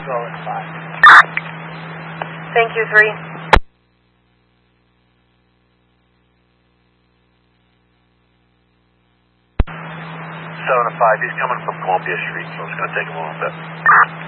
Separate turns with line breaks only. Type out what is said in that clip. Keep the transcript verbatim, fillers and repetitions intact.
go in five.
Thank you, three.
Seven to five, he's coming from Columbia Street, so it's going to take him a little bit.